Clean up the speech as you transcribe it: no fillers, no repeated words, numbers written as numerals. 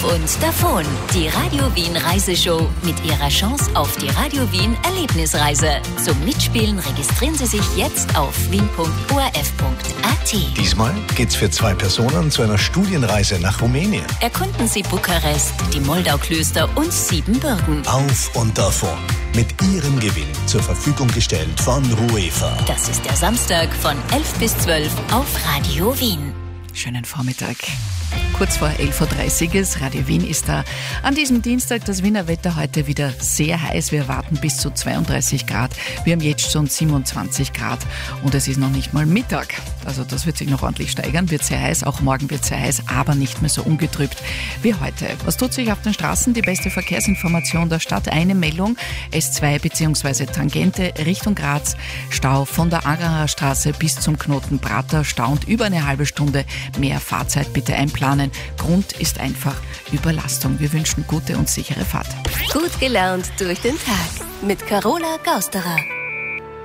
Auf und davon. Die Radio Wien Reiseshow mit ihrer Chance auf die Radio Wien Erlebnisreise. Zum Mitspielen registrieren Sie sich jetzt auf wien.orf.at. Diesmal geht's für 2 Personen zu einer Studienreise nach Rumänien. Erkunden Sie Bukarest, die Moldauklöster und Siebenbürgen. Auf und davon. Mit Ihrem Gewinn zur Verfügung gestellt von Ruefa. Das ist der Samstag von 11 bis 12 auf Radio Wien. Schönen Vormittag. Kurz vor 11.30 Uhr ist Radio Wien ist da. An diesem Dienstag das Wiener Wetter heute wieder sehr heiß. Wir erwarten bis zu 32 Grad. Wir haben jetzt schon 27 Grad und es ist noch nicht mal Mittag. Also das wird sich noch ordentlich steigern, wird sehr heiß. Auch morgen wird sehr heiß, aber nicht mehr so ungetrübt wie heute. Was tut sich auf den Straßen? Die beste Verkehrsinformation der Stadt. Eine Meldung, S2 bzw. Tangente Richtung Graz. Stau von der Angerer Straße bis zum Knoten Prater. Stau und über eine halbe Stunde. Mehr Fahrzeit bitte einplanen. Grund ist einfach Überlastung. Wir wünschen gute und sichere Fahrt. Gut gelaunt durch den Tag mit Carola Gausterer.